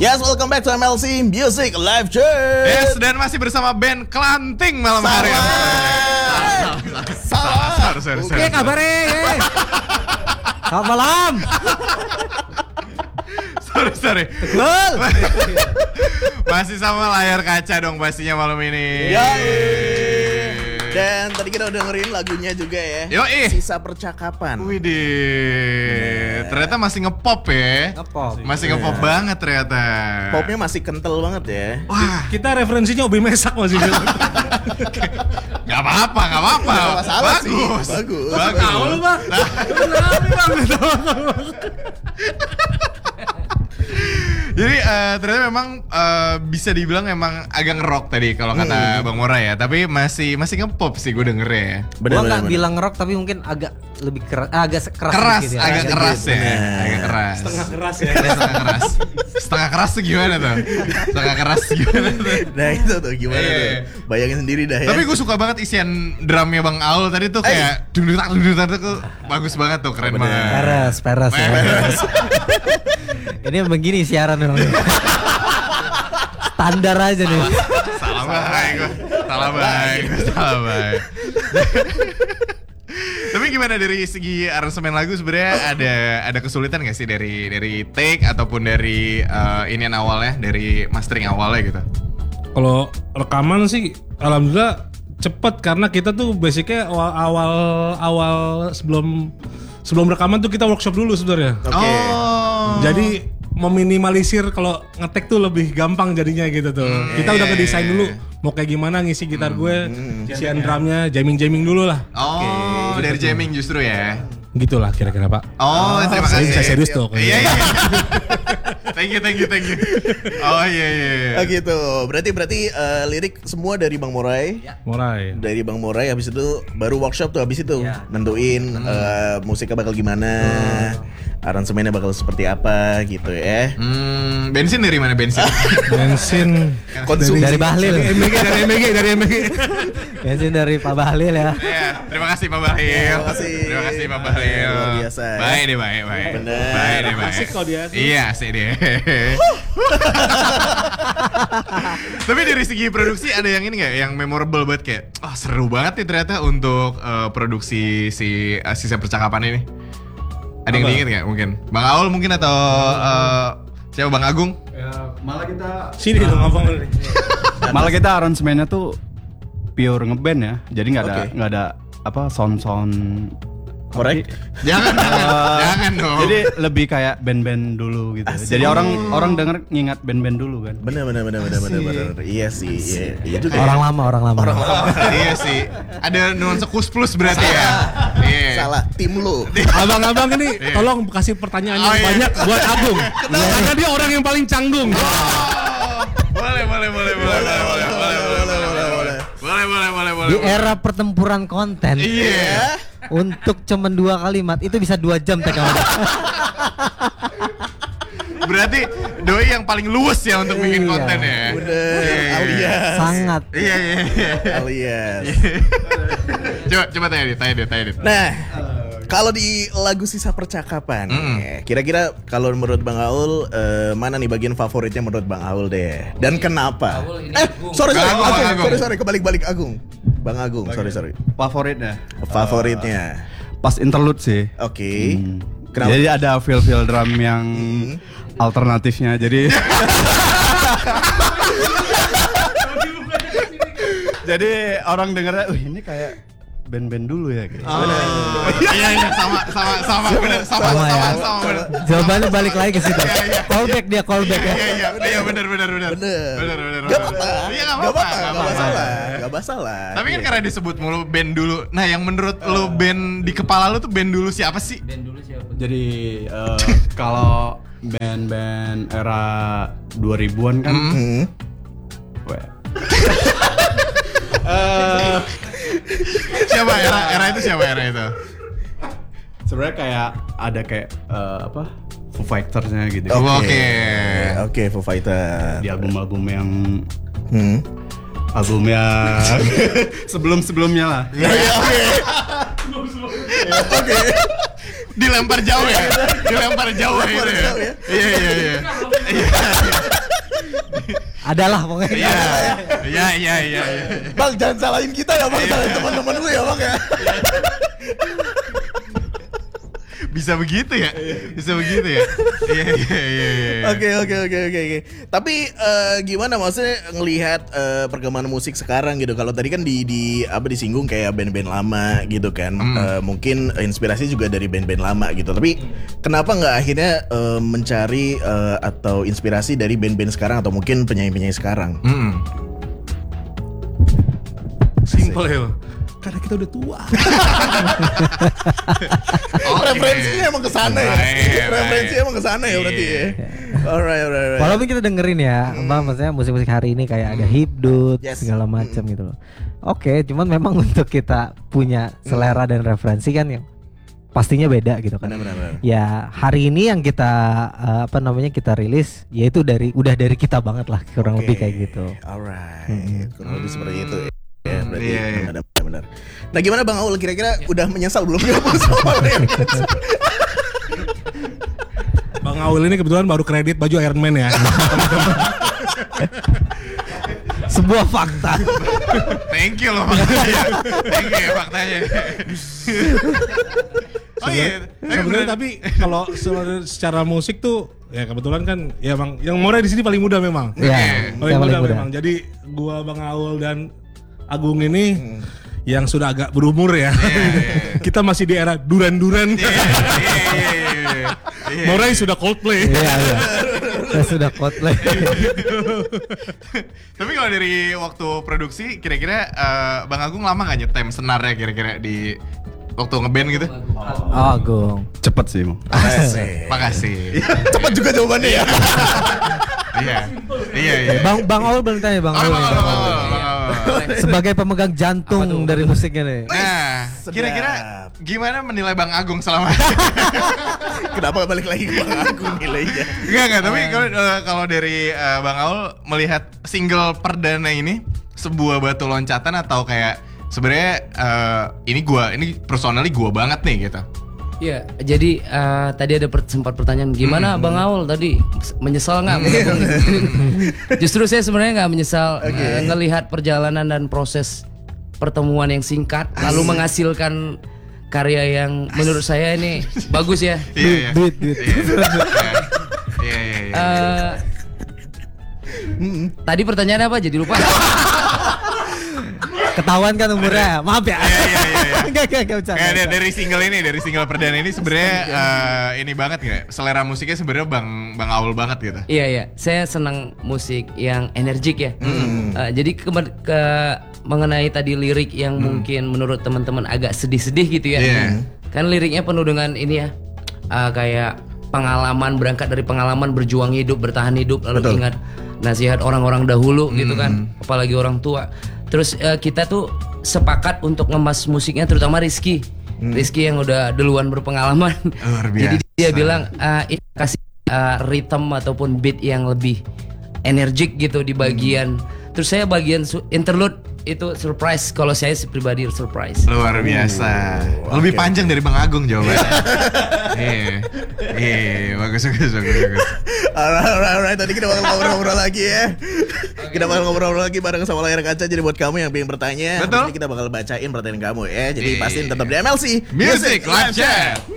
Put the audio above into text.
Yes, welcome back to MLC Music Live Check. Yes, dan masih bersama band Kelanting malam hari. Salah. Oke, kabarnya. Selamat malam. Sorry. Betul. Masih sama layar kaca dong pastinya malam ini. Dan tadi kita udah dengerin lagunya juga ya. Yoi. Sisa Percakapan. Widih, ternyata masih ngepop ya. Ngepop. Masih ngepop banget ternyata. Popnya masih kental banget ya. Wah, Kita referensinya Obi Mesak masih. nggak apa-apa. Nggak masalah sih. Bagus. Tahu lu, Bang. Kenapa, Bang? Jadi ternyata memang bisa dibilang emang agak ngerok tadi kalau kata Bang Mora ya, tapi masih ngepop sih gue denger ya. Gua nggak bilang rock tapi mungkin agak lebih keras, agak keras sedikit ya. Agak keras ya. Agak keras. Setengah keras ya. Setengah keras. Setengah keras tuh gimana tuh? Setengah keras gimana tuh? Nah itu tuh gimana tuh? Bayangin sendiri dah ya. Tapi gue suka banget isian drumnya Bang Aul tadi tuh kayak dung-dung tuh bagus banget tuh, keren banget. Peres ya. Ini begini siaran dong. Standar aja nih. Salah baik. Tapi gimana dari segi aransemen lagu sebenarnya ada kesulitan nggak sih dari take ataupun dari inian awalnya, dari mastering awalnya gitu? Kalau rekaman sih alhamdulillah cepet karena kita tuh basicnya awal sebelum rekaman tuh kita workshop dulu sebenarnya. Oh. Jadi meminimalisir kalau ngetek tuh lebih gampang jadinya gitu tuh. Kita udah ngedesain dulu mau kayak gimana ngisi gitar gue, isian drumnya, jamming dulu lah. Oh, dari jamming justru ya. Gitulah kira-kira Pak. Oh, terima kasih. Bisa serius tuh. Iya. Thank you. Oh iya. Oh gitu. Berarti lirik semua dari Bang Morai. Morai. Dari Bang Morai, habis itu baru workshop tuh, habis itu nentuin musiknya bakal gimana, aransemennya bakal seperti apa gitu ya. Bensin dari mana bensin? Bensin Konsumsi Dari Bahlil. dari MG. Bensin dari Pak Bahlil ya. Iya, terima kasih Pak Bahlil. Terima kasih Pak Bahlil. Luar biasa. Baik. Bener. Baik. Asik kok dia. Iya, asik dia. Tapi dari segi produksi ada yang ini nggak, yang memorable banget kayak, seru banget nih ternyata untuk produksi si Sisa Percakapan ini. Ada yang diinget nggak mungkin? Bang Aul mungkin atau siapa, Bang Agung? Ya, malah kita Sini dong ngomong. malah kita aransemennya tuh pure ngeband ya. Jadi nggak ada apa sound Korek. Jangan dong. Jadi lebih kayak band-band dulu gitu. Jadi orang denger ngingat band-band dulu kan. Bener. Iya sih. Iya juga. Orang lama. Iya sih. Ada nuansa kus plus berarti ya. Iya. Salah, tim lu. Abang-abang ini tolong kasih pertanyaan yang banyak buat Agung. Karena dia orang yang paling canggung. Boleh. Di era pertempuran konten. Iya. Untuk cuman 2 kalimat itu bisa 2 jam tag awal. Berarti doi yang paling luwes ya untuk bikin konten ya. Bener. Alias. Sangat. Iya. Alias. Coba tanya dit. Nah, kalau di lagu Sisa Percakapan, kira-kira kalau menurut Bang Aul, mana nih bagian favoritnya menurut Bang Aul deh? Dan kenapa? Sorry, Agung. sorry, kebalik Agung. Bang Agung, sorry. Favoritnya Pas interlude sih. Oke. Kenapa? Jadi ada feel drum yang alternatifnya. Jadi jadi orang dengernya, ini kayak band-band dulu ya gitu. Iya, sama bener. Jawabannya balik lagi ke situ. Callback ya. Iya, bener. Gak apa-apa. Iya, Gak masalah. Tapi kan karena disebut mulu band dulu. Nah, yang menurut lu band di kepala lu tuh band dulu siapa sih? Jadi kalau band-band era 2000-an kan Siapa era itu sebenarnya kayak ada kayak Foo Fighters-nya gitu. Oke, Foo Fighter. Di album-album yang albumnya sebelum-sebelumnya lah. Oke. Dilempar jauh ya. Iya. Adalah pokoknya. Iya. Bang, jangan salahin kita ya bang, salahin teman-teman lu ya bang ya. Bisa begitu ya? Iya. Oke. Tapi gimana maksudnya ngelihat perkembangan musik sekarang gitu? Kalau tadi kan disinggung kayak band-band lama gitu kan. Mungkin inspirasi juga dari band-band lama gitu. Tapi kenapa nggak akhirnya mencari atau inspirasi dari band-band sekarang atau mungkin penyanyi-penyanyi sekarang? Simple ya. Karena kita udah tua. Referensinya emang kesana ya. Referensinya emang kesana ya berarti ya. Alright. Walaupun kita dengerin ya, maksudnya musik-musik hari ini kayak ada hipdut segala macam gitu loh. Oke, cuman memang untuk kita punya selera dan referensi kan yang pastinya beda gitu kan. Benar. Ya hari ini yang kita kita rilis, yaitu udah dari kita banget lah kurang lebih kayak gitu. Alright, kurang lebih seperti itu. Ya, berarti benar. Nah, gimana Bang Aul kira-kira udah menyesal belum sama yang Bang Aul ini kebetulan baru kredit baju Iron Man ya. Sebuah fakta. Thank you loh faktanya. Thank you ya faktanya. Sebenarnya tapi kalau secara musik tuh ya kebetulan kan ya Bang yang Moray di sini paling muda memang. Iya, paling muda memang. Jadi gua Bang Aul dan Agung ini yang sudah agak berumur ya. Kita masih di era duran-duran. Moray sudah Coldplay. Iya. Saya sudah Coldplay. Tapi kalau dari waktu produksi kira-kira Bang Agung lama gak nyetem senarnya kira-kira di waktu ngeband gitu? Oh, Agung. Cepet sih, Bang. Makasih. cepat juga jawabannya ya. Iya. Bang Aul belum tanya Bang Aul. Sebagai pemegang jantung dari musiknya nih. Nah, kira-kira gimana menilai Bang Agung selama Kenapa balik lagi ke Bang Agung nilainya? Enggak, tapi kalau dari Bang Aul melihat single perdana ini sebuah batu loncatan atau kayak sebenarnya ini personally gua banget nih gitu. Iya, jadi tadi ada sempat pertanyaan gimana Bang Aul tadi menyesal nggak? Justru saya sebenarnya nggak menyesal ngelihat perjalanan dan proses pertemuan yang singkat lalu menghasilkan karya yang menurut saya ini bagus ya. Iya. Tadi pertanyaannya apa? Jadi lupa. Ketahuan kan umurnya, maaf ya. Iya. Enggak bercanda. Dari single perdana ini sebenarnya ini banget nggak? Selera musiknya sebenarnya Bang Aul banget gitu. Iya. Saya senang musik yang energik ya. Jadi mengenai tadi lirik yang mungkin menurut teman-teman agak sedih-sedih gitu ya. Kan liriknya penuh dengan ini ya, kayak pengalaman, berangkat dari pengalaman berjuang hidup, bertahan hidup, lalu ingat nasihat orang-orang dahulu gitu kan, apalagi orang tua. Terus kita tuh sepakat untuk ngemas musiknya, terutama Rizky yang udah duluan berpengalaman. Luar biasa. Jadi dia bilang ini kasih rhythm ataupun beat yang lebih energik gitu di bagian. Terus saya bagian interlude itu surprise, kalau saya pribadi surprise. Luar biasa. Lebih panjang dari Bang Agung jawabannya. Iya, bagus. Alright, tadi kita bakal ngobrol-ngobrol lagi ya. Kita bakal ngobrol lagi bareng sama layar kaca. Jadi buat kamu yang pengen bertanya, betul, nanti kita bakal bacain pertanyaan kamu ya. Jadi pastiin tetap di MLC Music Live Chat.